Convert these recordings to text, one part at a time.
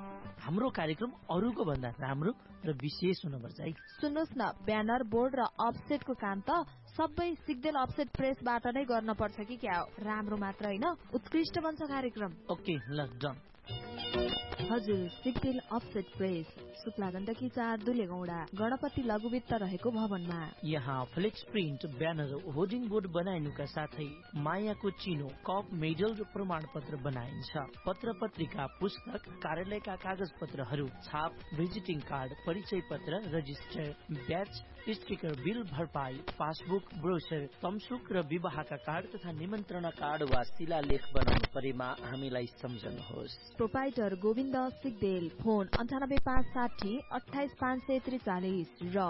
हाम्रो कार्यक्रम अरूको भन्दा राम्रो र विशेष हुनुपर्छ है। सुन्नुहोस् न, ब्यानर, बोर्ड र अफसेटको काम त सबै सिग्देल अफसेट प्रेसबाट नै गर्न पर्छ कि क्या हो? राम्रो मात्र हैन, उत्कृष्ट बन्छ कार्यक्रम। ओके, ल डन। हजुर, सिग्देल अफसेट प्रेस, शुक्ला गण्डकी 4 दुलेगौडा, गणपति लघुवित्त रहेको भवनमा। यहाँ flex print, banner, hoarding board बनाइनुका साथै मायाको चिनो, कप, मेडल र प्रमाण पत्र बनाइन्छ। पत्र पत्रिका, पुस्तक, कार्यालयका कागज पत्रहरू, छाप, भिजिटिङ कार्ड, परिचय पत्र, रजिस्टर, ब्याच, स्टिकर, बिल भरपाई, पासबुक, ब्रोचर, तमसुक र विवाहका कार्ड तथा निमन्त्रणा कार्ड वा शिलालेख बनाउनु परेमा हामीलाई सम्झनुहोस्। प्रोपाइटर गोविन्द सिग्देल, फोन 98560 28543 र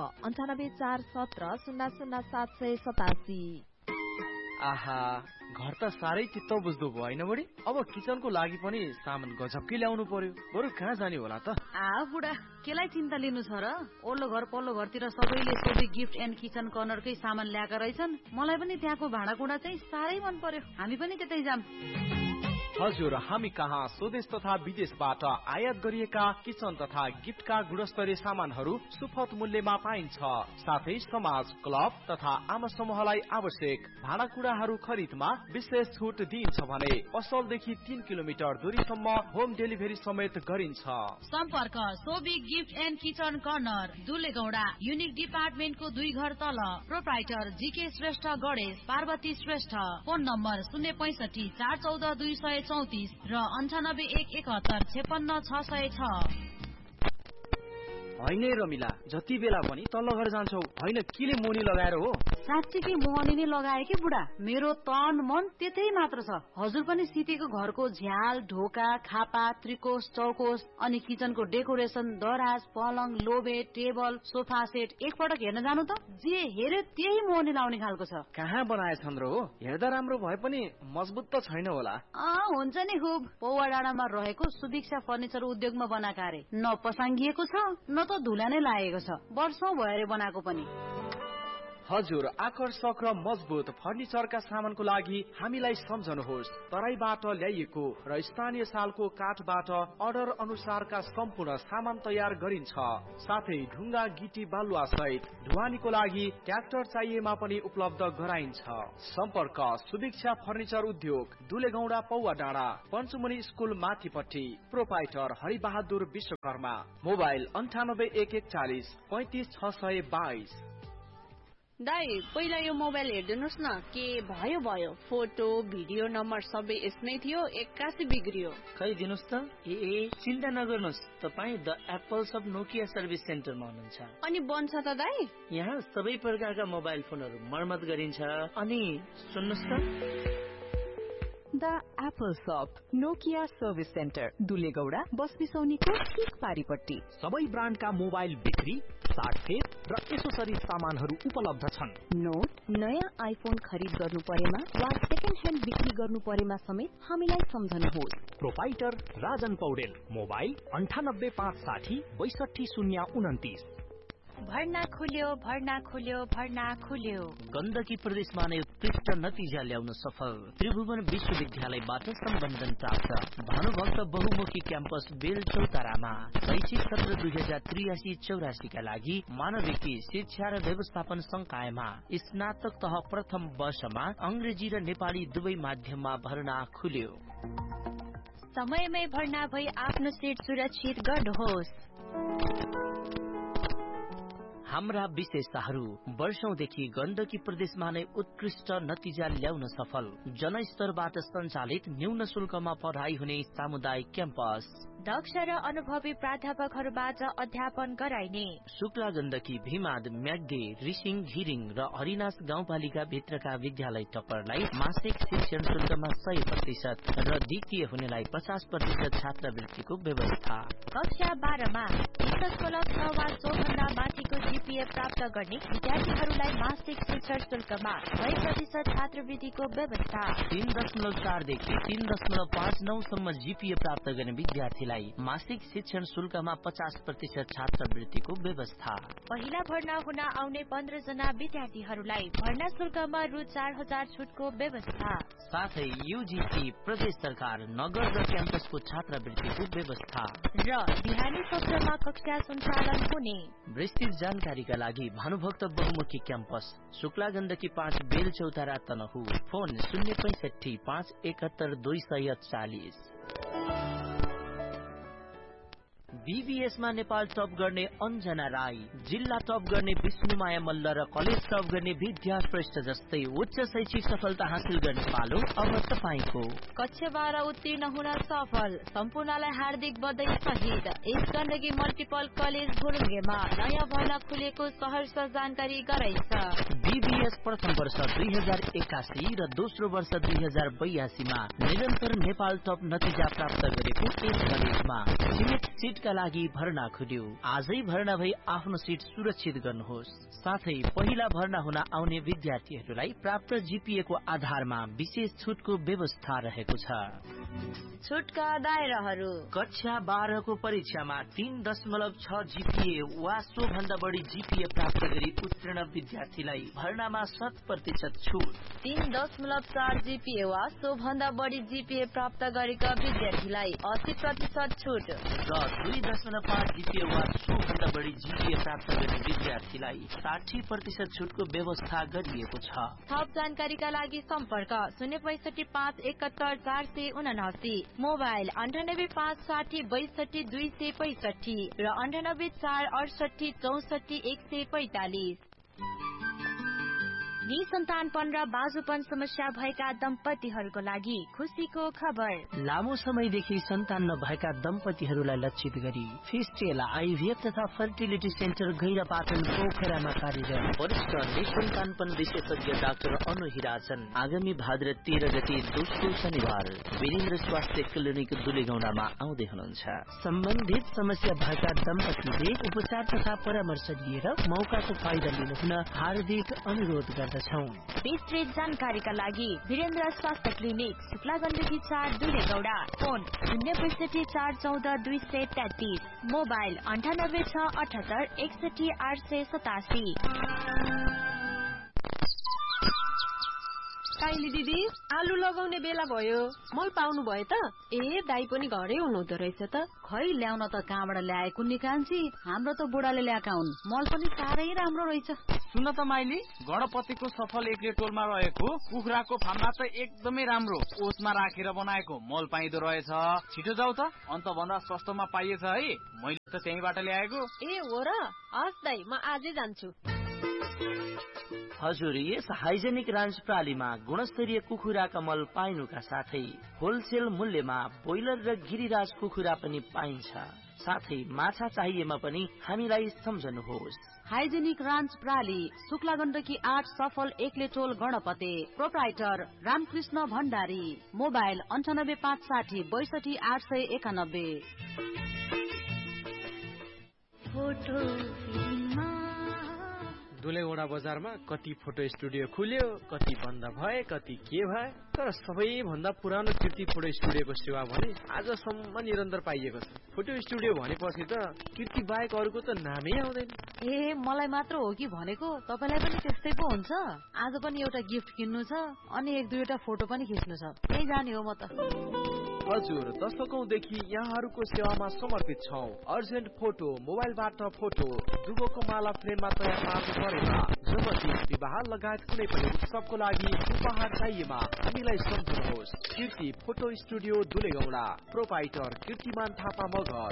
98417 00787। आहा, घर त साह्रै चित्त बुझ्दो भयो हैन बडी? अब किचनको लागि पनि सामान गजबकै ल्याउनु पर्यो। बरु कहाँ जाने होला त? बुढा, केलाई चिन्ता लिनु छ र? ओल्लो घर पल्लो घरतिर सबैले सोधे गिफ्ट एन्ड किचन कर्नरकै सामान ल्याएका रहेछन्। मलाई पनि त्यहाँको भाँडाकुँडा चाहिँ साह्रै मन पर्यो। हामी पनि त्यतै जाम। हजुर, हामी कहाँ स्वदेश तथा विदेशबाट आयात गरिएका किचन तथा गिफ्टका गुणस्तरीय सामानहरू सुपथ मूल्यमा पाइन्छ। साथै समाज, क्लब तथा आमा समूहलाई आवश्यक भाँडाकुँडाहरू खरिदमा विशेष छुट दिइन्छ भने पसलदेखि 3 किलोमिटर दूरीसम्म होम डेलिभरी समेत गरिन्छ। सम्पर्क Sobi gift and kitchen corner, दुलेगौडा, unique डिपार्टमेन्टको 2 घर तल। Proprietor GK Shrestha, Ganesh Parvati Shrestha. Phone number 065 414 234 र 98 171 56 606। होइन रमिला, जति बेला पनि तल्लो घर जान्छौ, होइन किले मोनी लगाएर हो? साँच्चीकै मोहनी नै लगाए कि बुढा। मेरो तन मन त्यतै मात्र छ। हजुर पनि सितेको घरको झ्याल, ढोका, खापा, त्रिकोश, चौकोश अनि किचनको डेकोरेसन, दराज, पलङ, लोबे, टेबल, सोफा सेट एकपटक हेर्न जानु त। जे हेर्यो त्यही मोहनी लाउने खालको छ। कहाँ बनाएछन् र हो? हेर्दा राम्रो भए पनि मजबुत त छैन होला। हुन्छ नि खुब। पौवा डाँडामा रहेको सुभिक्षा फर्निचर उद्योगमा बनाएका अरे। न पसाङ्गिएको छ न त धुला नै लागेको छ। वर्षौं भयो अरे बनाएको पनि। हजुर, आकर्षक र मजबुत फर्निचरका सामानको लागि हामीलाई सम्झनुहोस्। तराईबाट ल्याइएको र स्थानीय सालको काठबाट अर्डर अनुसारका सम्पूर्ण सामान तयार गरिन्छ। साथै ढुङ्गा, गिटी, बालुवा सहित ढुवानीको लागि ट्र्याक्टर चाहिएमा पनि उपलब्ध गराइन्छ। सम्पर्क सुभिक्षा फर्निचर उद्योग, दुलेगौडा, पौवा डाँडा, पञ्चमुनि स्कुल माथिपट्टि। प्रोपाइटर हरिबहादुर विश्वकर्मा। मोबाइल 98 141 35 622। दाइ, पहिला यो मोबाइल हेर्दिनुस् न। के भयो भयो, फोटो भिडियो नम्बर सबै यसमै थियो, 81 बिग्रियो। खै दिनुस् त। चिन्ता नगर्नुहोस्, तपाईँ the Apple sub Nokia service सेन्टरमा हुनुहुन्छ। अनि बन्छ त दाइ? यहाँ सबै प्रकारका मोबाइल फोनहरू मर्मत गरिन्छ। अनि सुन्नुहोस् त, द एप्पल शप नोकिया सर्भिस सेन्टर, दुलेगौडा, बस बिसौनीको ठीक पारिपट्टि। सबै ब्रान्डका मोबाइल बिक्री, साटफेर र एसेसरिज सामानहरू उपलब्ध छन्। नोट, नयाँ आइफोन खरिद गर्नु परेमा वा सेकेन्ड ह्यान्ड बिक्री गर्नु परेमा समेत हामीलाई सम्झनुहोस्। प्रोपाइटर राजन पौडेल। मोबाइल 98 560 62 029। भर्ना खुल्यो, भर्ना खुल्यो, भर्ना खुल्यो। गण्डकी प्रदेशमा नै उत्कृष्ट नतिजा ल्याउन सफल त्रिभुवन विश्वविद्यालयबाट सम्बन्धन प्राप्त भानुभक्त बहुमुखी क्याम्पस बेल चौतारामा शैक्षिक सत्र 2083-84 का लागि मानविकी शिक्षा र व्यवस्थापन संकायमा स्नातक तह प्रथम वर्षमा अंग्रेजी र नेपाली दुवै माध्यममा भर्ना खुल्यो। समयमै भर्ना भई आफ्नो सिट सुरक्षित गर्नुहोस्। हाम्रा विशेषताहरू वर्षौंदेखि गण्डकी प्रदेशमा नै उत्कृष्ट नतिजा ल्याउन सफल जनस्तरबाट सञ्चालित न्यून शुल्कमा पढाइ हुने सामुदायिक क्याम्पस, दक्ष र अनुभवी प्राध्यापकहरूबाट अध्यापन गराइने शुक्ला गण्डकी, भीमाद, म्याग्दी, रिसिङ, घिरिङ र हरिनास गाउँपालिका भित्रका विद्यालय टपरलाई मासिक शिक्षण शुल्कमा 100% र द्वितीय हुनेलाई 50% छात्रवृत्तिको व्यवस्था। कक्षा 12मा स्कोलक 6 वा सोभन्दा माथिको जीपीए प्राप्त गर्ने विद्यार्थीहरूलाई मासिक शिक्षण शुल्कमा 100% छात्रवृत्तिको व्यवस्था। 3.4 देखि 3.59 सम्म जीपीए प्राप्त गर्ने विद्यार्थीलाई विद्यार्थीलाई मासिक शिक्षण शुल्कमा 50% छात्रवृत्तिको व्यवस्था। पहिला भर्ना हुन आउने 15 जना विद्यार्थीहरूलाई भर्ना शुल्कमा रु 4000 छुटको व्यवस्था। साथै यूजीसी प्रदेश सरकार नगर र क्याम्पसको छात्रवृत्तिको व्यवस्था र बिहानी सत्रमा कक्षा सञ्चालन हुने। विस्तृत जानकारीका लागि भानुभक्त बहुमुखी क्याम्पस शुक्ला गण्डकी 5 बेल चौतारा तनहु। फोन 065 571 240। बीबीएसमा नेपाल टप गर्ने अञ्जना राई, जिल्ला टप गर्ने विष्णुमाया मल्ल र कलेज टप गर्ने विद्या श्रेष्ठ जस्तै उच्च शैक्षिक सफलता हासिल गर्ने पालो अब तपाईको। कक्षा 12 उत्तीर्ण हुन सफल सम्पूर्णलाई हार्दिक बधाई सहित एस गण्डकी मल्टिपल कलेज गुरुङमा नयाँ भर्ना खुलेको सहर्ष जानकारी गराइछ। बीबीएस प्रथम वर्ष 2081 र दोस्रो वर्ष 2082 मा निरन्तर नेपाल टप नतिजा प्राप्त गरेको यस कलेजमा सीटका लागि भर्ना खुल्यो। आजै भर्ना भई आफ्नो सीट सुरक्षित गर्नुहोस्। साथै पहिला भर्ना हुन आउने विद्यार्थीहरूलाई प्राप्त जीपीए को आधारमा विशेष छुटको व्यवस्था रहेको छ। छुटका दायराहरू कक्षा 12 को परीक्षामा 3.6 जीपीए वा सो भन्दा बढी जीपीए प्राप्त गरी उत्तीर्ण विद्यार्थीलाई भर्नामा 100% छुट। 3.4 जीपीए वा सो भन्दा बढी जीपीए प्राप्त गरेका विद्यार्थीलाई 80% छुट र 2.5 जीपीए वा सो भन्दा बढी जीपीए प्राप्त गर्ने विद्यार्थीलाई 60% छुटको व्यवस्था गरिएको छ। थप जानकारीका लागि सम्पर्क 065 571 479, मोबाइल 98 560 62 265 र 98 468 64 145। निसन्तानपन र बाजुपन समस्या भएका दम्पतिहरूको लागि खुसीको खबर। लामो समयदेखि सन्तान नभएका दम्पतिहरूलाई लक्षित गरी फिस्टेल आइभीएफ तथा फर्टिलिटी सेन्टर गैरापाटन पोखरामा कार्यरत वरिष्ठ निसन्तानपन विशेषज्ञ डाक्टर अनु हिराजन आगामी भाद्र 13 गते दोस्रो शनिबार वीरेन्द्र स्वास्थ्य क्लिनिक दुलेगौडामा आउँदै हुनुहुन्छ। सम्बन्धित समस्या भएका दम्पतिले उपचार तथा परामर्श लिएर मौकाको फाइदा लिनुहुन हार्दिक अनुरोध गर्दछौं। विस्तृत जानकारीका लागि वीरेन्द्र स्वास्थ्य clinic Shukla Gandaki 4 दुलेगौडा। Phone 065 414 233, mobile 98 678 61 887। काइली दिदी, आलु लगाउने बेला भयो, मल पाउनु भयो त? ए दाई पनि घरै हुनुहुँदो रहेछ त। खै ल्याउन त कहाँबाट ल्याएको नि कान्छी, हाम्रो त बुढाले ल्याएका हुन्। मल पनि साह्रै राम्रो रहेछ। सुन त माइली, गणपतिको सफल एक्ले टोलमा रहेको कुखुराको फार्ममा त एकदमै राम्रो ओतमा राखेर बनाएको मल पाइदो रहेछ। छिटो जाऊ त, अन्त भन्दा सस्तोमा पाइएछ है। मैले त त्यहीबाट ल्याएको। ए हो र? हस् दाई, म आजै जान्छु। हजुर, यस हाइजेनिक रान्च प्रालीमा गुणस्तरीय कुखुराका मल पाइनुका साथै होलसेल मूल्यमा ब्रोइलर र गिरिराज कुखुरा पनि पाइन्छ। साथै माछा चाहिएमा पनि हामीलाई सम्झनुहोस्। हाइजेनिक रान्च प्राली शुक्ला गण्डकी 8 सफल एक्ले टोल गणपते। प्रोप्राइटर रामकृष्ण भण्डारी। मोबाइल 98 560 62 891। दुलेगौडा बजारमा कति फोटो स्टुडियो खुल्यो, कति बन्द भए, कति के भए, तर सबैभन्दा पुरानो कीर्ति फोटो स्टुडियोको सेवा भने आजसम्म निरन्तर पाइएको छ। फोटो स्टुडियो भनेपछि त कीर्ति बाहेक अरूको त नामै आउँदैन। ए मलाई मात्र हो कि भनेको? तपाईलाई पनि त्यस्तै पो हुन्छ? आज पनि एउटा गिफ्ट किन्नु छ अनि 1-2 फोटो पनि खिच्नु छ। त्यही जाने हो म त। हजुर, दशकौंदेखि यहाँहरूको सेवामा समर्पित छौं। अर्जेन्ट फोटो, मोबाइलबाट फोटो, दुबोको माला फ्रेममा तयार पार्नु परेमा, जन्मदिन, विवाह लगायत कुनै पनि उत्सवको लागि उपहार चाहिएमा हामीलाई सम्झनुहोस्। कीर्ति फोटो स्टुडियो दुलेगौडा। प्रोप्राइटर कीर्तिमान थापा मगर।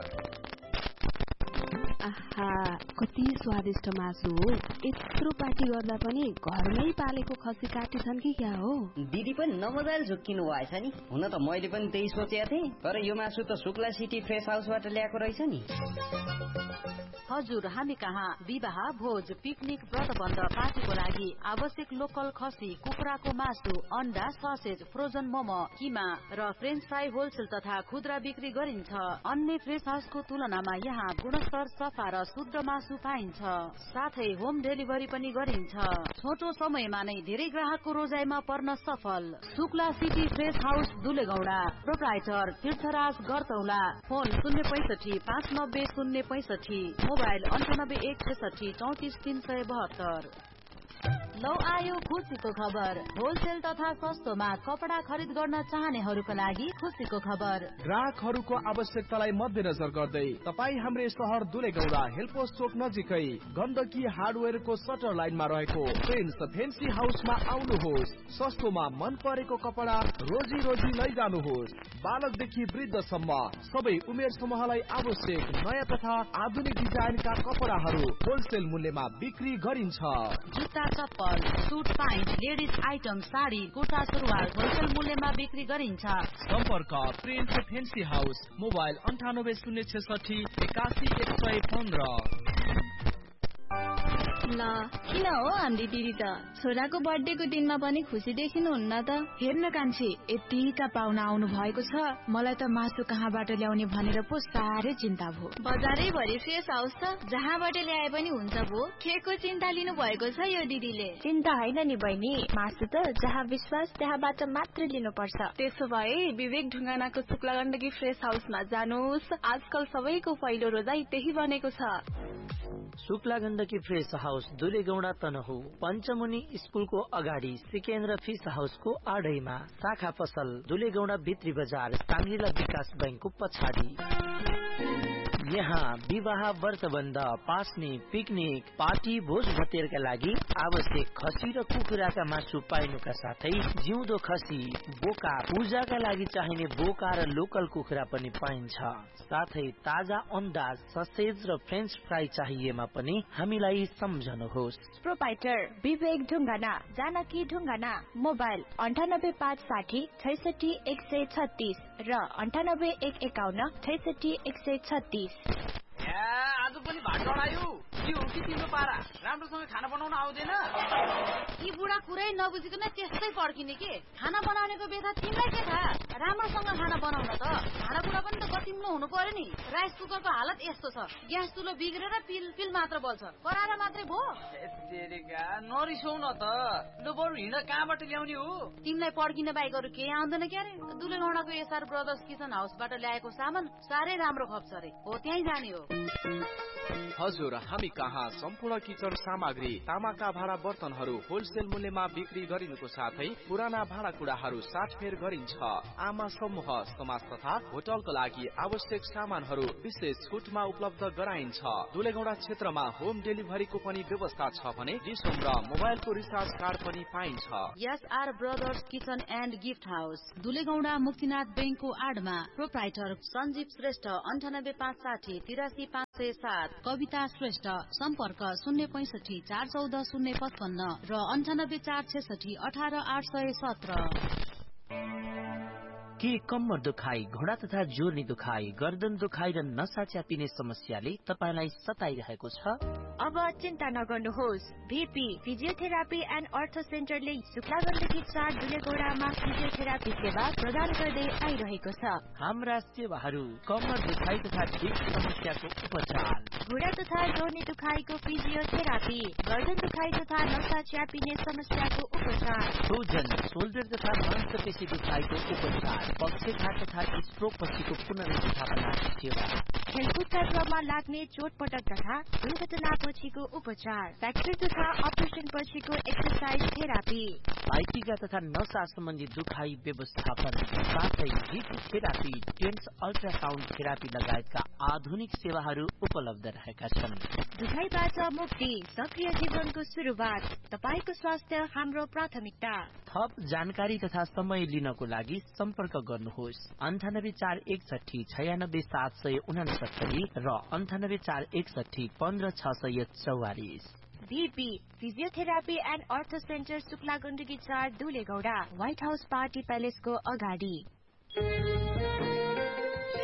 आहा, कति स्वादिष्ट मासु हो। यत्रो पार्टी गर्दा पनि घरमै पालेको खसी काटी छन् कि क्या हो? दिदी पनि नमजाले झुक्किनु भएछ नि। हुन त मैले पनि त्यही सोचेको थिएँ, तर यो मासु त शुक्ला सिटी फ्रेश हाउसबाट ल्याएको रहेछ नि। हजुर, हामी कहाँ विवाह, भोज, पिकनिक, व्रतबन्ध, पार्टीको लागि आवश्यक लोकल खसी, कुखुराको मासु, अन्डा, ससेज, फ्रोजन मोमो, किमा र फ्रेन्च फ्राई होलसेल तथा खुद्रा बिक्री गरिन्छ। अन्य फ्रेश हाउसको तुलनामा यहाँ गुणस्तर सफा र शुद्ध मासु पाइन्छ। साथै होम डेलिभरी पनि गरिन्छ। छोटो समयमा नै धेरै ग्राहकको रोजाइमा पर्न सफल। Shukla city fresh house दुलेगौडा। Proprietor तीर्थराज गरतौला। फोन 065 590 065। मोबाइल 98 166 34 372। लौ आयो खुसीको खबर। होलसेल तथा सस्तोमा कपडा खरिद गर्न चाहनेहरूका लागि खुसीको खबर। ग्राहकहरूको आवश्यकतालाई मध्यनजर गर्दै तपाईँ हाम्रै सहर दुलेगौडा हेलपोस्ट चोक नजिकै गण्डकी हार्डवेयरको सटर लाइनमा रहेको प्रिन्स फेन्सी हाउसमा आउनुहोस्। सस्तोमा मन परेको कपडा रोजी रोजी लैजानुहोस्। बालकदेखि वृद्धसम्म सबै उमेर समूहलाई आवश्यक नयाँ तथा आधुनिक डिजाइनका कपडाहरू होलसेल मूल्यमा बिक्री गरिन्छ। जुत्ता चप्पल, suit pant, ladies item, sari, kurta सुरुवाल होलसेल मूल्यमा बिक्री गरिन्छ। सम्पर्क प्रिन्स फेन्सी हाउस। मोबाइल 98 066 81 115। ल किन हो हाम्री दिदी त छोराको बर्थडेको दिनमा पनि खुसी देखिनुहुन्न त? हेर्न कान्छी, यतिका पाहुना आउनु भएको छ, मलाई त मासु कहाँबाट ल्याउने भनेर पो साह्रै चिन्ता भयो। बजारै भरि फ्रेस हाउस त जहाँबाट ल्याए पनि हुन्छ भो। केको चिन्ता लिनु भएको छ यो दिदीले? चिन्ता होइन नि बहिनी, मासु त जहाँ विश्वास त्यहाँबाट मात्र लिनुपर्छ। त्यसो भए विवेक ढुङ्गानाको शुक्ला गण्डकी फ्रेस हाउसमा जानुहोस्। आजकल सबैको पहिलो रोजाइ त्यही बनेको छ। शुक्ला गण्डकी फ्रेस हाउस दुलेगौडा तनहु पञ्चमुनि स्कुलको अगाडि सिकेन्द्र फिस हाउसको आडैमा। शाखा पसल दुलेगौडा भित्री बजार साङ्ग्रिला विकास बैंकको पछाडि। यहाँ विवाह, व्रतबन्ध, पास्ने, पिकनिक, पार्टी, भोज भतेरका लागि आवश्यक खसी र कुखुराका मासु पाइनुका साथै जिउँदो खसी, बोका, पूजाका लागि चाहिने बोका र लोकल कुखुरा पनि पाइन्छ। साथै ताजा अन्डा, ससेज र फ्रेन्च फ्राई चाहिएमा पनि हामीलाई सम्झनुहोस्। प्रोप्राइटर विवेक ढुङ्गाना, जानकी ढुङ्गाना। मोबाइल 98 560 66 136 र 98 151 66 136। आज पनि भात चढायो। के हो कि तिम्रो पारा? राम्रोसँग खाना बनाउन आउँदैन? यी बुढा कुरै नबुझिकन त्यस्तै पर्खिने के? खाना बनाउनेको बेथा तिमीलाई के थाहा? राम्रोसँग खाना बनाउन त भाँडाकुँडा पनि त गतिम्रो हुनु पर्यो नि। राइस कुकरको हालत यस्तो छ, ग्यास चुलो बिग्रेर पिल मात्र बल्छ, कराएर मात्रै भो। नरिसाउ न त। ल बरु हिँड, कहाँबाट ल्याउने हो? तिमीलाई पर्खिन बाहेक अरू केही आउँदैन क्यारे? दुलेगौडाको एसआर ब्रदर्स किचन हाउसबाट ल्याएको सामान साह्रै राम्रो खप्छ रे, हो त्यहीँ जाने हो। हजुर, हामी कहाँ सम्पूर्ण किचन सामग्री, तामाका भाँडा बर्तनहरू होलसेल मूल्यमा बिक्री गरिनुको साथै पुराना भाँडाकुँडाहरू साटफेर गरिन्छ। आमा समूह, समाज तथा होटलको लागि आवश्यक सामानहरू विशेष छुटमा उपलब्ध गराइन्छ। दुलेगौडा क्षेत्रमा होम डेलिभरीको पनि व्यवस्था छ भने डिसोम र मोबाइलको रिचार्ज कार्ड पनि पाइन्छ। SR brothers kitchen and gift house दुलेगौडा Muktinath बैंकको आडमा। प्रोप्राइटर सञ्जीव श्रेष्ठ 98 560 83 507। कविता श्रेष्ठ सम्पर्क 065 414 055 र 98 466 18 817। के कम्मर दुखाइ, घोडा तथा जोर्नी दुखाइ, गर्दन दुखाइ र नसा च्यापिने समस्याले तपाईलाई सताइरहेको छ? अब चिन्ता नगर्नुहोस्। भिपी फिजियोथेरापी एन्ड अर्थो सेन्टरले शुक्ला गण्डकी 4 दुलेगौडामा फिजियोथेरापी सेवा प्रदान गर्दै आइरहेको छ। हाम्रा सेवाहरू कम्मर दुखाइ तथा डिस्क समस्याको उपचार, घुँडा तथा जोर्नी दुखाइको फिजियोथेरापी, गर्दन दुखाइ तथा नसा च्यापिने समस्याको उपचार, सोजन, सोल्डर तथा मांसपेशी दुखाइको उपचार, पक्षघात तथा स्ट्रोक पछिको पुनर्स्थापना सेवा, खेलकुद क्षेत्रमा लाग्ने चोटपटक तथा दुर्घटना पछिको उपचार, फ्र्याक्चर तथा अपरेसन पछिको एक्सरसाइज थेरापी, साइटिका तथा नसा सम्बन्धी दुखाइ व्यवस्थापन, साथै hit therapy, tense ultrasound therapy लगायतका आधुनिक सेवाहरू उपलब्ध रहेका छन्। दुखाइबाट मुक्ति, सक्रिय जीवनको सुरुवात, तपाईको स्वास्थ्य हाम्रो प्राथमिकता। थप जानकारी तथा समय लिनको लागि सम्पर्क गर्नुहोस् 98 461 96 769 र 98 461 15 644। भिपी फिजियोथेरापी एन्ड अर्थो centre Shukla Gandaki 4 दुलेगौडा, white house party प्यालेसको अगाडि।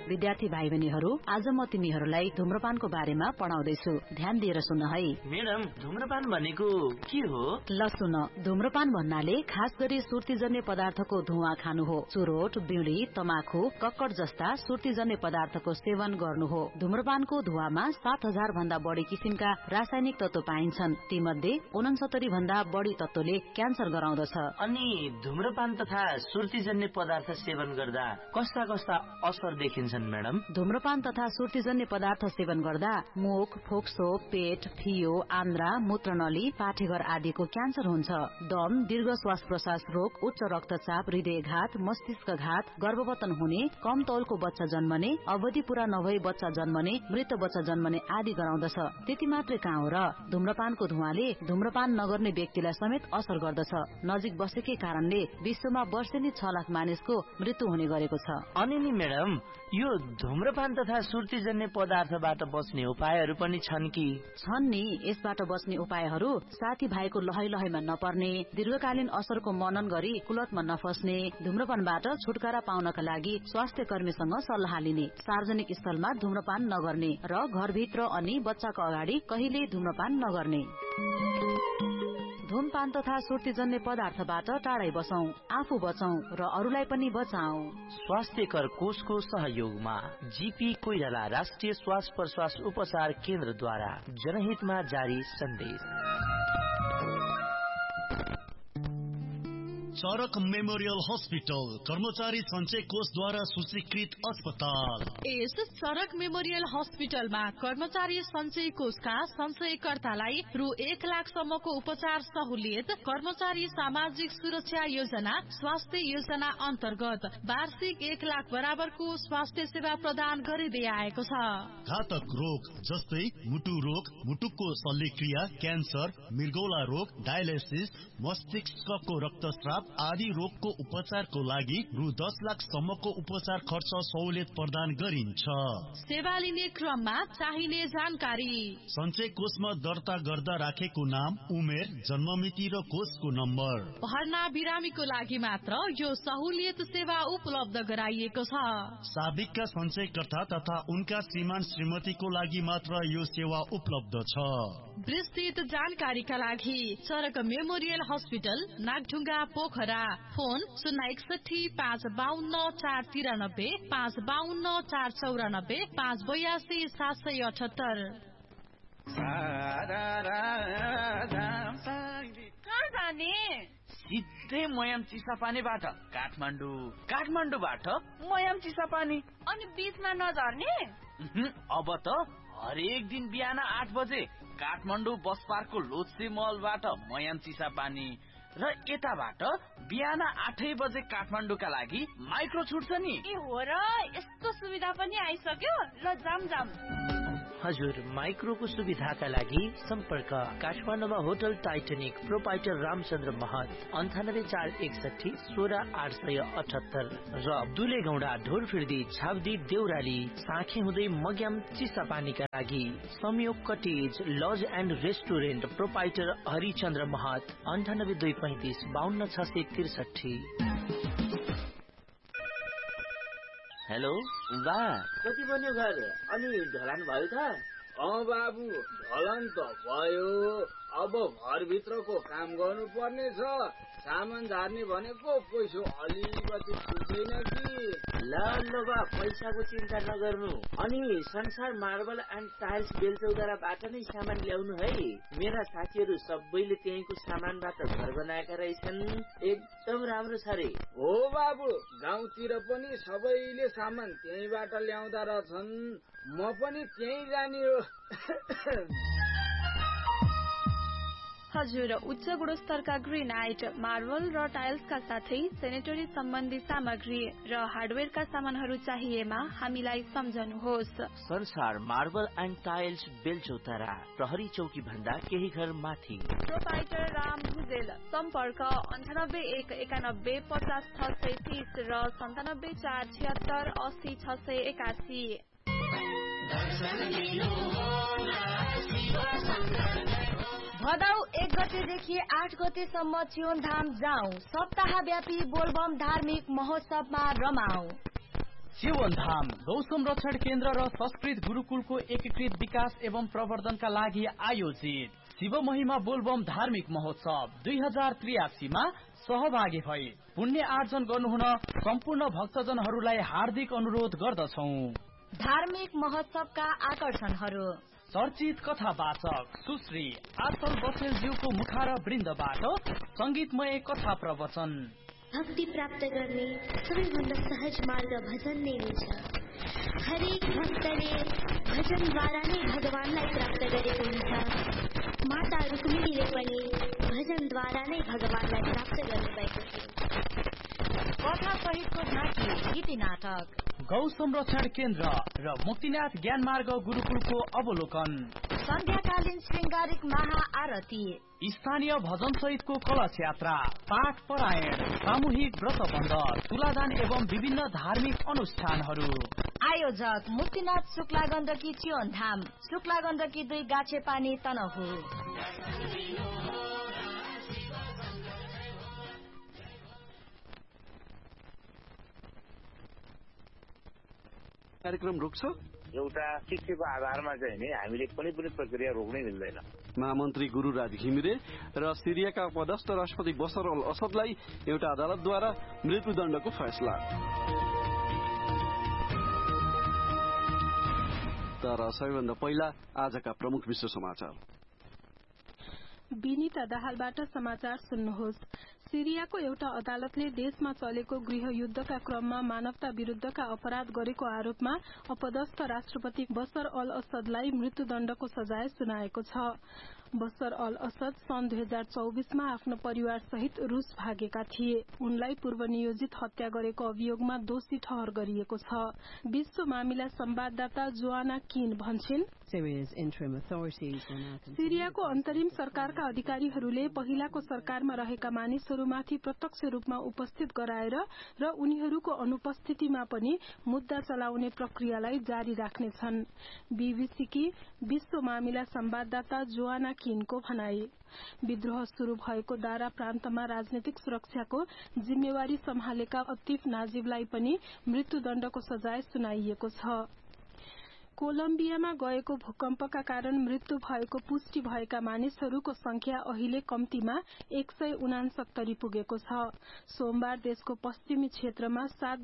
विद्यार्थी भाइ बहिनीहरू, आज म तिमीहरूलाई धूम्रपानको बारेमा पढाउँदैछु। ध्यान दिएर सुन है। मैडम, धूम्रपान भनेको के हो? ल सुन, धूम्रपान भन्नाले खास गरी सुर्तीजन्य पदार्थको धुवा खानु हो। चुरोट, बीडी, तमाखु, कक्कड जस्ता सुर्तीजन्य पदार्थको सेवन गर्नु हो। धूम्रपानको धुवामा 7000 भन्दा बढी किसिमका रासायनिक तत्व पाइन्छन्। तीमध्ये 69 भन्दा बढी तत्वले क्यान्सर गराउँदछ। अनि धूम्रपान तथा सुर्तीजन्य पदार्थ सेवन गर्दा कस्ता कस्ता असर देखिन्छन् मैडम? धूम्रपान तथा सुर्तीजन्य पदार्थ सेवन गर्दा मुख, फोक्सो, पेट, फियो, आन्द्रा, मूत्रनली, पाठेघर आदिको क्यान्सर हुन्छ। दम, दीर्घ श्वास प्रश्वास रोग, उच्च रक्तचाप, हृदयघात, मस्तिष्कघात, गर्भवतन हुने, कम तौलको बच्चा जन्मने, अवधि पूरा नभई बच्चा जन्मने, मृत बच्चा जन्मने आदि गराउँदछ। त्यति मात्रै कहाँ हो र, धूम्रपानको धुवाले धूम्रपान नगर्ने व्यक्तिलाई समेत असर गर्दछ। नजिक बसेकै कारणले विश्वमा वर्षेनी 6 लाख मानिसको मृत्यु हुने गरेको छ। अनि नि मैडम, यो धूम्रपान तथा सुर्तीजन्य पदार्थबाट बच्ने उपायहरू पनि छन् कि? छन् नि। यसबाट बच्ने उपायहरू साथी भाइको लहै लहैमा नपर्ने, दीर्घकालीन असरको मनन गरी कुलतमा नफस्ने, धूम्रपानबाट छुटकारा पाउनका लागि स्वास्थ्य कर्मीसँग सल्लाह लिने, सार्वजनिक स्थलमा धूम्रपान नगर्ने र घरभित्र अनि बच्चाको अगाडि कहिल्यै धूम्रपान नगर्ने। धूमपान तथा सुर्तीजन्य पदार्थबाट टाढै बसौं, आफू बचौं र अरूलाई पनि बचाऊ। स्वास्थ्यकर कोषको सहयोगमा जीपी कोइराला राष्ट्रिय श्वास प्रश्वास उपचार केन्द्रद्वारा जनहितमा जारी सन्देश। चरक मेमोरियल हस्पिटल कर्मचारी सञ्चय कोषद्वारा सूचीकृत अस्पताल। यस चरक मेमोरियल हस्पिटलमा कर्मचारी सञ्चय कोषका सञ्चयकर्तालाई रु 1 लाखसम्मको उपचार सहुलियत, कर्मचारी सामाजिक सुरक्षा योजना, स्वास्थ्य योजना अन्तर्गत वार्षिक 1 लाख बराबरको स्वास्थ्य सेवा प्रदान गरिँदै आएको छ। घातक रोग जस्तै मुटु रोग, मुटुको शल्यक्रिया, क्यान्सर, मृगौला रोग, डायलिसिस, मस्तिष्कको रक्तस्राव आदि रोगको उपचारको लागि रु 10 लाखसम्मको उपचार खर्च सहुलियत प्रदान गरिन्छ। सेवा लिने क्रममा चाहिने जानकारी: सञ्चय कोषमा दर्ता गर्दा राखेको नाम, उमेर, जन्ममिति र कोषको नम्बर। भर्ना बिरामीको लागि मात्र यो सहुलियत सेवा उपलब्ध गराइएको छ। साबिकका सञ्चयकर्ता तथा उनका श्रीमान श्रीमतीको लागि मात्र यो सेवा उपलब्ध छ। विस्तृत जानकारीका लागि चरक memorial hospital, Nagdhunga, Pokhara. Phone 061 552 493, 552 494, 582 778। कहाँ जाने? सिधै मयाम चिसापानीबाट काठमाडौँबाट मयाम चिसापानी। अनि बीचमा नझर्ने? अब त हरेक दिन बिहान 8 बजे काठमाडौँ बस पार्कको लोत्से मलबाट मयाम चिसापानी र यताबाट बिहान 8 बजे काठमाडौँका लागि माइक्रो छुट्छ नि। ए हो र, यस्तो सुविधा पनि आइसक्यो। ल जाम। हजुर, माइक्रोको सुविधाका लागि सम्पर्क काठमाडौँमा होटल टाइटेनिक, प्रोपाइटर रामचन्द्र महत, 98461 16878 र दुलेगौडा, ढोरफिर्दी, छाब्दी, देउराली, साँखे हुँदै मग्याम चिसापानीका लागि संयोग cottage laws and restaurant, proprietor Harichandra महत, 98235 52663। हेलो बा, कति बन्यो घर? अनि ढलान भयो त? बाबु, ढलान त भयो। अब घरभित्रको काम गर्नु पर्ने छ। सामान झार्ने भनेको पैसा अलिकति छुट्दैन कि। ल बा, पैसाको चिन्ता नगर्नु। अनि संसार मार्बल एन्ड टाइल्स बेलचौताराबाट नै सामान ल्याउनु है। मेरा साथीहरू सबैले त्यहीँको सामानबाट घर बनाएका रहेछन्। एकदम राम्रो छ रे। हो बाबु, गाउँतिर पनि सबैले सामान त्यहीँबाट ल्याउँदा रहेछन्। म पनि त्यहीँ जाने हो। हजुर, उच्च गुणस्तरका ग्रेनाइट, मार्बल र टाइल्सका साथै सेनेटरी सम्बन्धी सामग्री र हार्डवेयरका सामानहरू चाहिएमा हामीलाई सम्झनुहोस्। संसार मार्बल एन्ड टाइल्स बेलचौतारा, प्रहरी चौकी भन्दा केही घर माथि। प्रोपाइटर राम भुजेल। सम्पर्क 98 191 50 630 र 97 476 80 681। भदौ 1 गतेदेखि 8 गतेसम्म चियोनधाम जाउँ। सप्ताहव्यापी बोलबम धार्मिक महोत्सवमा रमाऊ। जीवनधाम गौ संरक्षण केन्द्र र संस्कृत गुरुकुलको एकीकृत विकास एवं प्रवर्धनका लागि आयोजित शिव महिमा बोलबम धार्मिक महोत्सव 2083 मा सहभागी भई पुण्य आर्जन गर्नुहुन सम्पूर्ण भक्तजनहरूलाई हार्दिक अनुरोध गर्दछौं। धार्मिक महोत्सवका आकर्षणहरू चर्चित कथावाचक सुश्री आसल बसेलज्यूको मुखार वृन्दबाट संगीतमय कथा प्रवचन। भक्ति प्राप्त गर्ने सबैभन्दा सहज मार्ग भजन नै हुन्छ। हरेक भक्तले भजनद्वारा नै भगवानलाई प्राप्त गरेको हुन्छ। माता रुक्मिणीले पनि भजनद्वारा नै भगवानलाई प्राप्त गर्नुभएको थियो। कथा सहितको झाँकी गीति नाटक गौ संरक्षण केन्द्र र मुक्तिनाथ ज्ञान मार्ग गुरुकुलको अवलोकन। सन्ध्याकालीन श्रृंगारिक महाआरती। स्थानीय भजन सहितको कलश यात्रा, पाठ परायण, सामूहिक व्रतबन्ध, तुलादान एवं विभिन्न धार्मिक अनुष्ठानहरू। आयोजक मुक्तिनाथ शुक्ला गण्डकी चियोनधाम, शुक्ला गण्डकी 2 गाछे पानी तनहु। कार्यक्रम रोक्छ। एउटा शिक्षाको आधारमा चाहिँ नि हामीले कुनै पनि प्रक्रिया रोक्नै मिल्दैन। महामन्त्री गुरुराज घिमिरे र सिरियाका पदस्थ राष्ट्रपति बशर अल असदलाई एउटा अदालतद्वारा मृत्युदण्डको फैसला। तर सबैभन्दा पहिला आजका प्रमुख विश्व समाचार। विनीता दाहालबाट समाचार सुन्नुहोस्। सिरियाको एउटा अदालतले देशमा चलेको गृहयुद्धका क्रममा मानवता विरूद्धका अपराध गरेको आरोपमा अपदस्थ राष्ट्रपति बशर अल असदलाई मृत्युदण्डको सजाय सुनाएको छ। बशर अल असद सन् 2024 मा आफ्नो परिवार सहित रूस भागेका थिए। उनलाई पूर्व नियोजित हत्या गरेको अभियोगमा दोषी ठहर गरिएको छ। विश्व मामिला संवाददाता जोआना किन भन्छन्, सिरियाको अन्तरिम सरकारका अधिकारीहरूले पहिलाको सरकारमा रहेका मानिसहरूमाथि प्रत्यक्ष रूपमा उपस्थित गराएर र उनीहरूको अनुपस्थितिमा पनि मुद्दा चलाउने प्रक्रियालाई जारी राख्नेछन्। बीबीसीकी विश्व मामिला संवाददाता जोआना किनको भनाई। विद्रोह शुरू भएको दारा प्रान्तमा राजनीतिक सुरक्षाको जिम्मेवारी सम्हालेका अतिफ नाजिबलाई पनि मृत्युदण्डको सजाय सुनाइएको छ। कोलम्बियामा गएको भूकम्पका कारण मृत्यु भएको पुष्टि भएका मानिसहरूको संख्या अहिले कम्तीमा 169 पुगेको छ। सोमबार देशको पश्चिमी क्षेत्रमा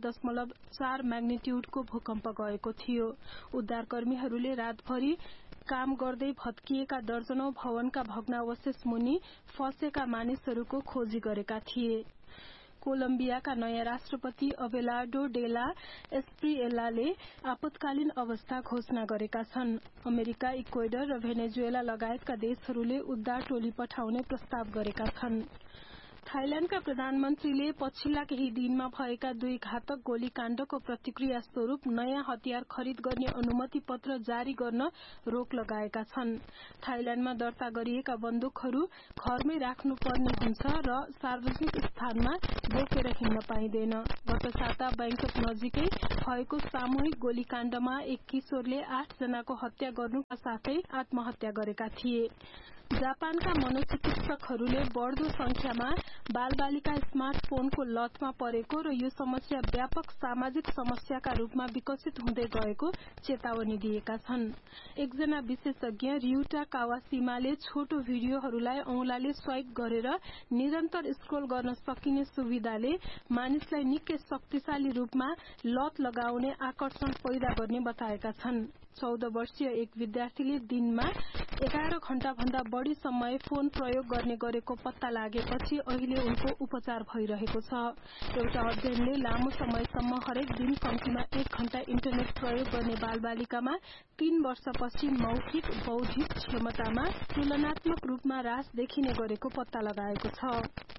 7.4 म्याग्निट्युडको भूकम्प गएको थियो। उद्धारकर्मीहरूले रातभरि काम गर्दै भत्किएका दर्जनौं भवनका भग्नावशेष मुनि फँसेका मानिसहरूको खोजी गरेका थिए। कोलम्बियाका नयाँ राष्ट्रपति अबेलार्डो डेला एस्प्रिएलाले आपतकालीन अवस्था घोषणा गरेका छन्। अमेरिका, इक्वेडर र भेनेजुएला लगायतका देशहरूले उद्धार टोली पठाउने प्रस्ताव गरेका छन्। थाइल्याण्डका प्रधानमन्त्रीले पछिल्ला केही दिनमा भएका 2 घातक गोलीकाण्डको प्रतिक्रिया स्वरूप नयाँ हतियार खरिद गर्ने अनुमति पत्र जारी गर्न रोक लगाएका छन्। थाइल्याण्डमा दर्ता गरिएका बन्दुकहरू घरमै राख्नुपर्ने हुन्छ र सार्वजनिक स्थानमा बोकेर हिँड्न पाइँदैन। गत साता बैंकक नजिकै भएको सामूहिक गोलीकाण्डमा एक किशोरले 8 जनाको हत्या गर्नुका साथै आत्महत्या गरेका थिए। जापानका मनोचिकित्सकहरूले बढ़दो संख्यामा बालबालिका स्मार्टफोनको लतमा परेको र यो समस्या व्यापक सामाजिक समस्याका रूपमा विकसित हुँदै गएको चेतावनी दिएका छन्। एकजना विशेषज्ञ रियुटा कावासीमाले छोटो भिडियोहरूलाई औंलाले स्वाइप गरेर निरन्तर स्क्रोल गर्न सकिने सुविधाले मानिसलाई निकै शक्तिशाली रूपमा लत लगाउने आकर्षण पैदा गर्ने बताएका छन्। 14 वर्षीय एक विद्यार्थीले दिनमा 11 घण्टा भन्दा बढ़ी समय फोन प्रयोग गर्ने गरेको पत्ता लागेपछि अहिले उनको उपचार भइरहेको छ। एउटा अध्ययनले लामो समयसम्म हरेक दिन कम्तीमा 1 घण्टा इन्टरनेट प्रयोग गर्ने बालबालिकामा 3 वर्षपछि मौखिक बौद्धिक क्षमतामा तुलनात्मक रूपमा ह्रास देखिने गरेको पत्ता लगाएको छ।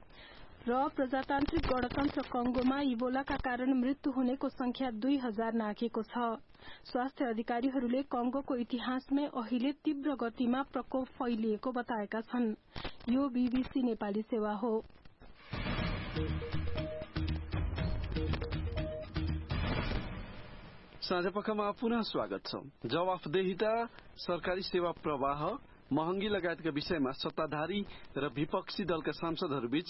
र प्रजातान्त्रिक गणतन्त्र कंगोमा इबोलाका कारण मृत्यु हुनेको संख्या 2000 नाघेको छ। स्वास्थ्य अधिकारीहरूले कंगोको इतिहासमै अहिले तीव्र गतिमा प्रकोप फैलिएको बताएका छन्। यो बीबीसी नेपाली सेवा हो। साँझपखमा पुनः स्वागत छ। जवाफदेहिता, सरकारी सेवा प्रवाह, महँगी लगायतका विषयमा सत्ताधारी र विपक्षी दलका सांसदहरूबीच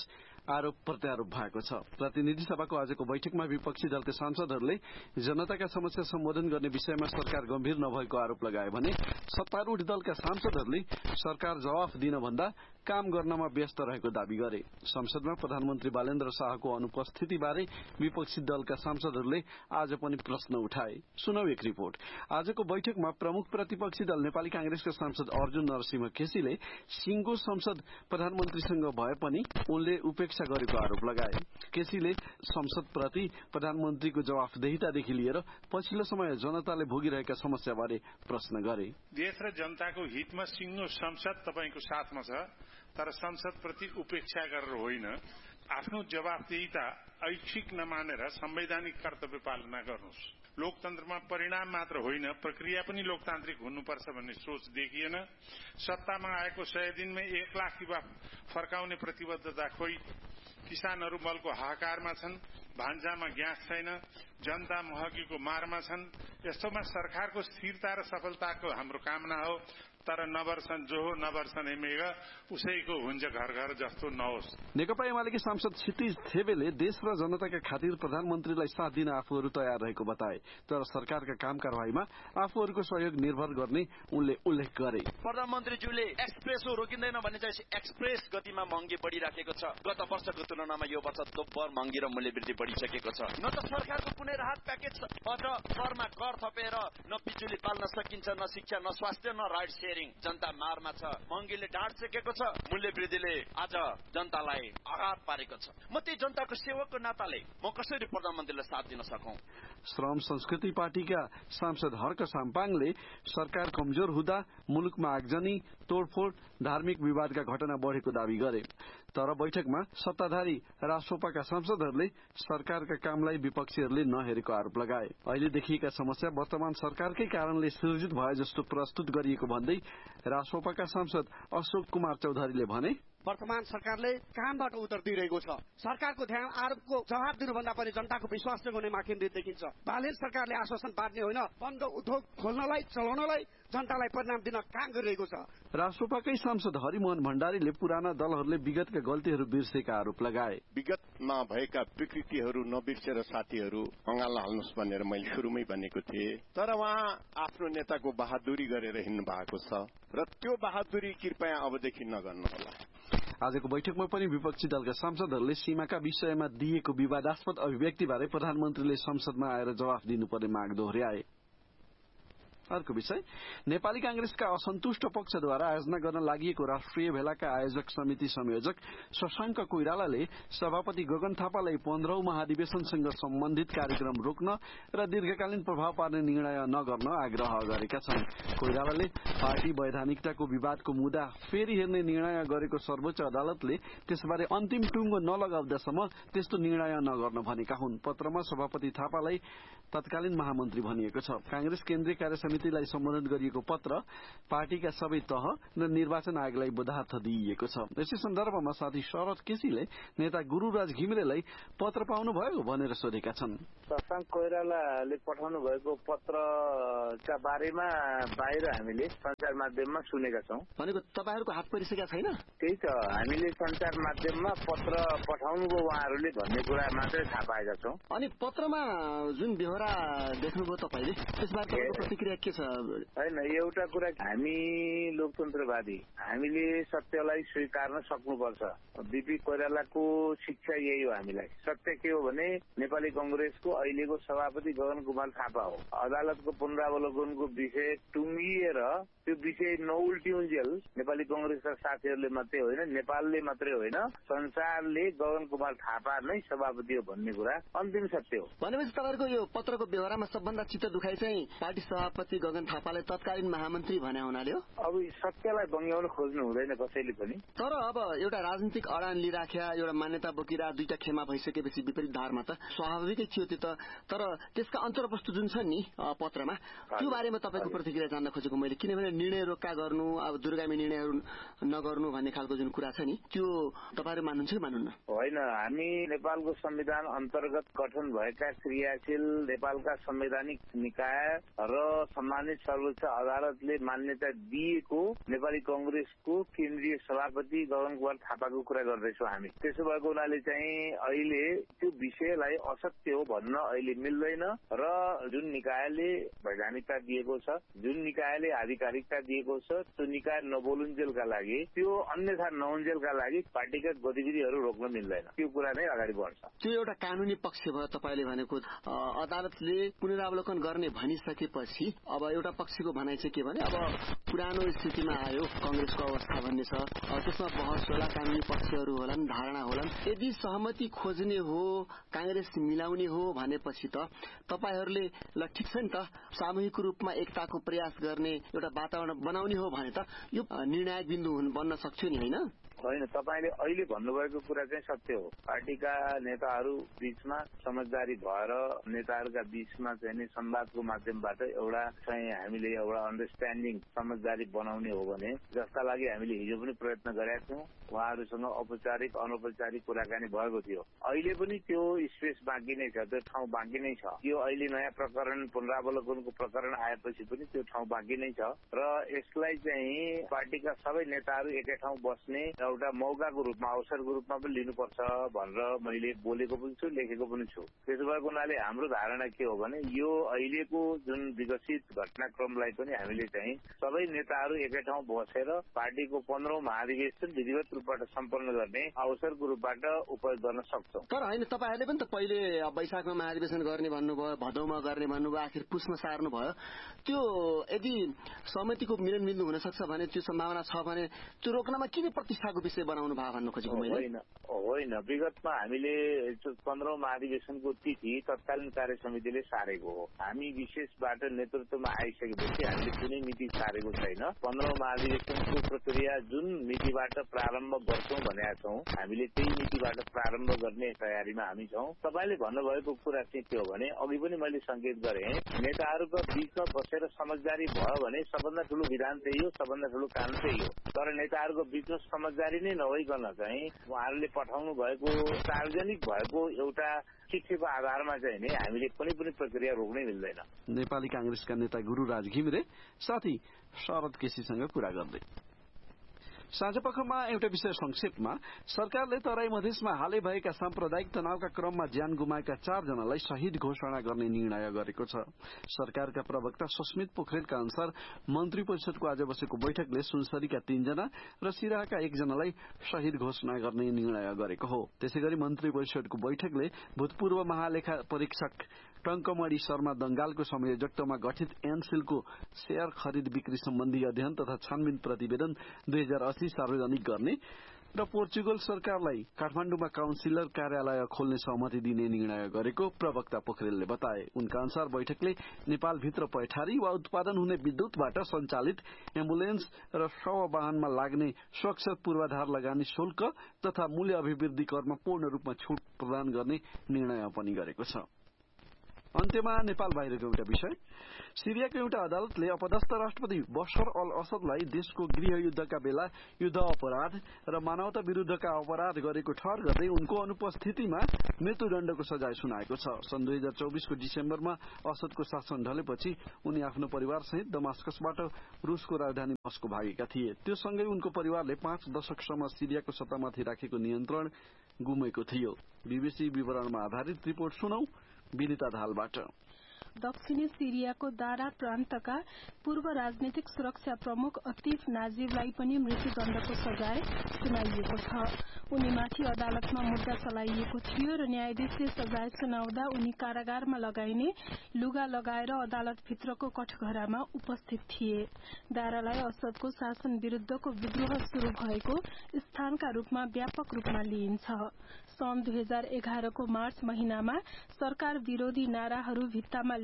आरोप प्रत्यारोप भएको छ। प्रतिनिधि सभाको आजको बैठकमा विपक्षी दलका सांसदहरूले जनताका समस्या सम्बोधन गर्ने विषयमा सरकार गम्भीर नभएको आरोप लगाए भने सत्तारूढ़ दलका सांसदहरूले सरकार जवाफ दिन भन्दा काम गर्नमा व्यस्त रहेको दावी गरे। संसदमा प्रधानमन्त्री बालेन्द्र शाहको अनुपस्थितिबारे विपक्षी दलका सांसदहरूले आज पनि प्रश्न उठाए। सुनौ एक रिपोर्ट। आजको बैठकमा प्रमुख प्रतिपक्षी दल नेपाली कांग्रेसका सांसद अर्जुन नरसिंह केसीले सिंगो संसद प्रधानमन्त्रीसँग भए पनि उनले उपेक्षा गरेको आरोप लगाए। केसीले संसदप्रति प्रधानमन्त्रीको जवाफदेहितादेखि लिएर पछिल्लो समय जनताले भोगिरहेका समस्याबारे प्रश्न गरे। देश र जनताको हितमा सिंगो संसद तपाईको साथमा छ, तर संसदप्रति उपेक्षा गरेर होइन। आफ्नो जवाफदेहिता ऐच्छिक नमानेर संवैधानिक कर्तव्य पालना गर्नुहोस्। लोकतन्त्रमा परिणाम मात्र होइन, प्रक्रिया पनि लोकतान्त्रिक हुनुपर्छ भन्ने सोच देखिएन। सत्तामा आएको 100 दिनमै 1 लाख युवा फर्काउने प्रतिबद्धता खोइ। किसानहरू मलको हाहाकारमा छन्, भान्सामा ग्यास छैन, जनता महँगीको मारमा छन्। यस्तोमा सरकारको स्थिरता र सफलताको हाम्रो कामना हो, तर नवर्सन जो हो नवर्सन मेघ उसैको हुन्छ घर घर जस्तो नहोस्। नेकपा एमालेकी सांसद क्षितिज थेबेले देश र जनताका खातिर प्रधानमन्त्रीलाई साथ दिन आफूहरू तयार रहेको बताए, तर सरकारका काम कारवाहीमा आफूहरूको सहयोग निर्भर गर्ने उनले उल्लेख गरे। प्रधानमन्त्रीज्यूले एक्सप्रेसो रोकिँदैन भने चाहिँ एक्सप्रेस गतिमा महँगी बढ़िराखेको छ। गत वर्षको तुलनामा यो वर्ष दोब्बर महँगी र मूल्य वृद्धि बढ़िसकेको छ। न त सरकारको कुनै राहत प्याकेजबाट करमा कर थपेर न बिजुली पाल्न सकिन्छ, न शिक्षा, न स्वास्थ्य, न राइट सेयरिङ। जनता मारमा छ। महँगीले ढाड सेकेको छ। मूल्य वृद्धिले आज जनतालाई आघात पारेको छ। म त्यही जनताको सेवकको नाताले म कसरी प्रधानमन्त्रीलाई साथ दिन सकौं। श्रम संस्कृति पार्टीका सांसद हर्क साम्पाङले सरकार कमजोर हुँदा मुलुकमा आगजनी, तोडफोड, धार्मिक विवादका घटना बढ़ेको दावी गरे। तर बैठकमा सत्ताधारी रासोपाका सांसदहरूले सरकारका कामलाई विपक्षीहरूले नहेरेको आरोप लगाए। अहिले देखिएका समस्या वर्तमान सरकारकै कारणले सृजित भए जस्तो प्रस्तुत गरिएको भन्दै रासोपाका सांसद अशोक कुमार चौधरीले भने, वर्तमान सरकारले कामबाट उत्तर दिइरहेको छ। सरकारको ध्यान आरोपको जवाब दिनुभन्दा पनि जनताको विश्वास जगाउनेमा केन्द्रित देखिन्छ। बालेन सरकारले आश्वासन पार्ने होइन, बन्द उद्योग खोल्नलाई, चलाउनलाई, जनतालाई परिणाम दिन काम गरिरहेको छ। राष्ट्रपाकै सांसद हरिमोहन भण्डारीले पुराना दलहरूले विगतका गल्तीहरू बिर्सेका आरोप लगाए। विगतमा भएका विकृतिहरू नबिर्सेर साथीहरू अँगाल्न हाल्नुहोस् भनेर मैले सुरुमै भनेको थिएँ, तर उहाँ आफ्नो नेताको बहादुरी गरेर हिँड्नु भएको छ र त्यो बहादुरी कृपया अबदेखि नगर्नुहोला। आजको बैठकमा पनि विपक्षी दलका सांसदहरूले सीमाका विषयमा दिएको विवादास्पद अभिव्यक्तिबारे प्रधानमन्त्रीले संसदमा आएर जवाफ दिनुपर्ने माग दोहोर्याए। अर्को विषय, नेपाली कांग्रेसका असन्तुष्ट पक्षद्वारा आयोजना गर्न लागि राष्ट्रिय भेलाका आयोजक समिति संयोजक शशाङ्क कोइरालाले सभापति गगन थापालाई 15औं महाधिवेशनसँग सम्बन्धित कार्यक्रम रोक्न र दीर्घकालीन प्रभाव पार्ने निर्णय नगर्न आग्रह गरेका छन्। कोइरालाले पार्टी वैधानिकताको विवादको मुद्दा फेरि हेर्ने निर्णय गरेको सर्वोच्च अदालतले त्यसबारे अन्तिम टुङ्गो नलगाउँदासम्म त्यस्तो निर्णय नगर्न भनेका हुन्। पत्रमा सभापति थापालाई तत्कालीन महामन्त्री भनिएको छ। कांग्रेस केन्द्रीय कार्य समितिलाई सम्बोधन गरिएको पत्र पार्टीका सबै तह र निर्वाचन आयोगलाई बोधार्थ दिइएको छ। यसै सन्दर्भमा साथी शरद केसीले नेता गुरूराज घिमिरेलाई पत्र पाउनुभयो भनेर सोधेका छन्। शशाङ्क कोइरालाले पठाउनु भएको पत्रका बारेमा बाहिर हामीले सञ्चार माध्यममा सुनेका छौं। भनेको तपाईहरुको हात परिसकेका छैन? त्यही त, हामीले सञ्चार माध्यममा पत्र पठाउनुभयो उहाँहरूले भन्ने कुरा मात्रै थाहा पाएका छौं। अनि पत्रमा जुन बेहोरा देख्नुभयो तपाईले, त्यसबारे तपाईको प्रतिक्रिया के छ? हैन, एउटा कुरा, हामी लोकतन्त्रवादी, हामीले सत्यलाई स्वीकार्न सक्नुपर्छ। बीपी कोइरालाको शिक्षा यही हो हामीलाई। सत्य के हो भने नेपाली कंग्रेसको अहिलेको सभापति गगन कुमार थापा हो। अदालतको पुनरावलोकनको विषय टुङ्गिएर त्यो विषय नउल्टिउन्जेल नेपाली कंग्रेसका साथीहरूले मात्रै होइन, नेपालले मात्रै होइन, संसारले गगन कुमार थापा नै सभापति हो भन्ने कुरा अन्तिम सत्य हो। भनेपछि तपाईहरुको यो पत्रको व्यवहारमा सबभन्दा चित्त दुखाइ चाहिँ पार्टी सभापति गगन थापालाई तत्कालीन महामन्त्री भने हुनाले हो। अब सत्यलाई बङ्ग्याउन खोज्नु हुँदैन कसैले पनि। तर अब एउटा राजनीतिक अडान लिइराख्या, एउटा मान्यता बोकिरा, दुईटा खेमा भइसकेपछि विपरीत धारमा त स्वाभाविकै थियो त्यो त। तर त्यसका अन्तर्वस्तु जुन छ नि पत्रमा, त्यो बारेमा तपाईको प्रतिक्रिया जान्न खोजेको मैले। किनभने निर्णय रोक्का गर्नु, अब दूरगामी निर्णयहरू नगर्नु भन्ने खालको जुन कुरा छ नि, त्यो तपाईहरु मान्नुहुन्छ कि मान्नुहुन्न? होइन, हामी नेपालको संविधान अन्तर्गत गठन भएका क्रियाशील नेपालका संवैधानिक निकाय र सम्मानित सर्वोच्च अदालतले मान्यता दिएको नेपाली कंग्रेसको केन्द्रीय सभापति गगन कुमार थापाको कुरा गर्दैछौँ हामी। त्यसो भएको हुनाले चाहिँ अहिले त्यो विषयलाई असत्य हो भन्न अहिले मिल्दैन र जुन निकायले वैधानिकता दिएको छ, जुन निकायले आधिकारिकता दिएको छ, त्यो निकाय नबोलुन्जेलका लागि, त्यो अन्यथा नहुन्जेलका लागि पार्टीका गतिविधिहरू रोक्न मिल्दैन। त्यो कुरा नै अगाडि बढ्छ। त्यो एउटा कानूनी पक्ष भयो। तपाईँले भनेको अदालतले पुनरावलोकन गर्ने भनिसकेपछि अब एउटा पक्षको भनाइ चाहिँ के भने अब पुरानो स्थितिमा आयो कंग्रेसको अवस्था भन्ने छ। त्यसमा बहस होला, कानूनी पक्षहरू होलान्, धारणा होलान्। यदि सहमति खोज्ने हो, कांग्रेस मिलाउने हो भनेपछि त तपाईहरूले ल ठिक छ नि त, सामूहिक रूपमा एकताको प्रयास गर्ने एउटा वातावरण बनाउने हो भने त यो निर्णायक बिन्दु बन्न सक्छ नि, होइन? होइन, तपाईँले अहिले भन्नुभएको कुरा चाहिँ सत्य हो। पार्टीका नेताहरू बीचमा समझदारी भएर नेताहरूका बीचमा चाहिँ संवादको माध्यमबाट एउटा चाहिँ हामीले एउटा अन्डरस्ट्यान्डिङ समझदारी बनाउने हो भने जसका लागि हामीले हिजो पनि प्रयत्न गरेका थियौँ। उहाँहरूसँग औपचारिक अनौपचारिक कुराकानी भएको थियो। अहिले पनि त्यो स्पेस बाँकी नै छ, त्यो ठाउँ बाँकी नै छ। यो अहिले नयाँ प्रकरण पुनरावलोकनको प्रकरण आएपछि पनि त्यो ठाउँ बाँकी नै छ र यसलाई चाहिँ पार्टीका सबै नेताहरू एकै ठाउँ बस्ने एउटा मौकाको रूपमा, अवसरको रूपमा पनि लिनुपर्छ भनेर मैले बोलेको पनि छु, लेखेको पनि छु। त्यसो भएको हुनाले हाम्रो धारणा के हो भने यो अहिलेको जुन विकसित घटनाक्रमलाई पनि हामीले चाहिँ सबै नेताहरू एकै ठाउँ बसेर पार्टीको 15औं महाधिवेशन विधिवत रूपबाट सम्पन्न गर्ने अवसरको रूपबाट उपयोग गर्न सक्छौँ। तर होइन, तपाईँहरूले पनि त पहिले वैशाखमा महाधिवेशन गर्ने भन्नुभयो, भदौमा गर्ने भन्नुभयो, आखिर पुसमा सार्नु भयो। त्यो यदि सहमतिको मिलनबिन्दु हुन सक्छ भने, त्यो सम्भावना छ भने त्यो रोक्नमा किन प्रतिष्ठाको विषय बनाउनु भयो भन्नु खोजेको मैले? होइन, विगतमा हामीले 15औं महाधिवेशनको तिथि तत्कालीन कार्य समितिले सारेको हो। हामी विशेषबाट नेतृत्वमा आइसकेपछि हामीले कुनै नीति सारेको छैन। 15औं महाधिवेशनको प्रक्रिया जुन नीतिबाट प्रारम्भ गर्छौं भनेका छौं, हामीले त्यही नीतिबाट प्रारम्भ गर्ने तयारीमा हामी छौं। तपाईँले भन्नुभएको कुरा चाहिँ के हो भने, अघि पनि मैले संकेत गरेँ, नेताहरूको बीचमा बसेर समझदारी भयो भने सबभन्दा ठूलो विधान त्यही हो, सबभन्दा ठूलो कानून त्यही हो। तर नेताहरूको बीचमा समझदारी नै नभइकन चाहिँ उहाँहरूले पठाउनु भएको सार्वजनिक भएको एउटा चिठीको आधारमा चाहिँ नि हामीले कुनै पनि प्रक्रिया रोक्नै मिल्दैन। नेपाली कांग्रेसका नेता गुरुराज घिमिरे साथी शरद केसीसँग कुरा गर्दै। साँझपखमा एउटा विषय संक्षेपमा, सरकारले तराई मधेसमा हालै भएका साम्प्रदायिक तनावका क्रममा ज्यान गुमाएका 4 जनालाई शहीद घोषणा गर्ने निर्णय गरेको छ। सरकारका प्रवक्ता सस्मित पोखरेलका अनुसार मन्त्री परिषदको आज बसेको बैठकले सुनसरीका 3 जना र सिराहाका 1 जनालाई शहीद घोषणा गर्ने निर्णय गरेको हो। त्यसैगरी मन्त्री परिषदको बैठकले भूतपूर्व महालेखा परीक्षक टंकमणि शर्मा दंगालको संयोजकत्वमा गठित एनसिलको शेयर खरिद बिक्री सम्बन्धी अध्ययन तथा छानबिन प्रतिवेदन 2080 सार्वजनिक गर्ने र पोर्चुगल सरकारलाई काठमाडौँमा काउन्सिलर कार्यालय खोल्ने सहमति दिने निर्णय गरेको प्रवक्ता पोखरेलले बताए। उनका अनुसार बैठकले नेपालभित्र पैठारी वा उत्पादन हुने विद्युतबाट सञ्चालित एम्बुलेन्स र शव वाहनमा लाग्ने सुरक्षा पूर्वाधार लगानी शुल्क तथा मूल्य अभिवृद्धि करमा पूर्ण रूपमा छूट प्रदान गर्ने निर्णय पनि गरेको छ। अन्त्यमा नेपाल बाहिरको एउटा विषय, सिरियाको एउटा अदालतले अपदस्थ राष्ट्रपति बशर अल असदलाई देशको गृहयुद्धका बेला युद्ध अपराध र मानवता विरूद्धका अपराध गरेको ठहर गर्दै उनको अनुपस्थितिमा मृत्युदण्डको सजाय सुनाएको छ। सन् 2024 को डिसेम्बरमा असदको शासन ढलेपछि उनी आफ्नो परिवारसहित दमास्कसबाट रूसको राजधानी मस्को भागेका थिए। त्यो सँगै उनको परिवारले 5 दशकसम्म सिरियाको सत्तामाथि राखेको नियन्त्रण गुमेको थियो। बीबीसी विवरणमा आधारित रिपोर्ट सुनौ विनिता धालबाट। दक्षिणी सिरियाको दारा प्रान्तका पूर्व राजनीतिक सुरक्षा प्रमुख अतिफ नाजिबलाई पनि मृत्युदण्डको सजाय सुनाइएको छ। उनीमाथि अदालतमा मुद्दा चलाइएको थियो र न्यायाधीशले सजाय सुनाउँदा उनी कारागारमा लगाइने लुगा लगाएर अदालतभित्रको कठघरामा उपस्थित थिए। दारालाई असदको शासन विरूद्धको विद्रोह शुरू भएको स्थानका रूपमा व्यापक रूपमा लिइन्छ। सन् 2011 को मार्च महिनामा सरकार विरोधी नाराहरू भित्तामा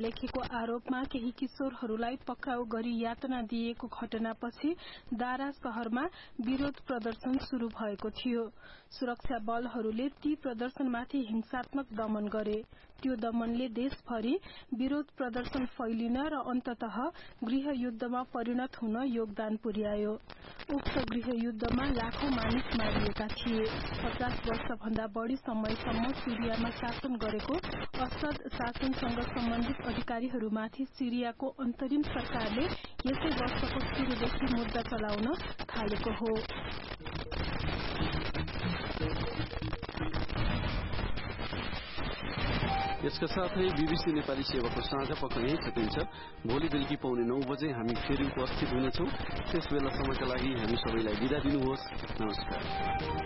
लेखेको आरोपमा केही किशोरहरूलाई पक्राउ गरी यातना दिएको घटनापछि दारा शहरमा विरोध प्रदर्शन शुरू भएको थियो। सुरक्षा बलहरूले ती प्रदर्शनमाथि हिंसात्मक दमन गरे। त्यो दमनले देशभरि विरोध प्रदर्शन फैलिन र अन्ततः गृहयुद्धमा परिणत हुन योगदान पुर्यायो। उक्त गृहयुद्धमा लाखौं मानिस मारिएका थिए। 50 वर्षभन्दा बढ़ी समयसम्म सिरियामा शासन गरेको असद शासनसँग सम्बन्धित अधिकारीहरूमाथि सिरियाको अन्तरिम सरकारले यसै वर्षको सुरुदेखि मुद्दा चलाउन थालेको हो। यसका साथै बीबीसी नेपाली सेवाको साझा पक्ष यही सकिन्छ। भोलि बेलुकी 9:15 बजे हामी फेरि उपस्थित हुनेछौँ। त्यस बेलासम्मका लागि हामी सबैलाई बिदा दिनुहोस्। नमस्कार।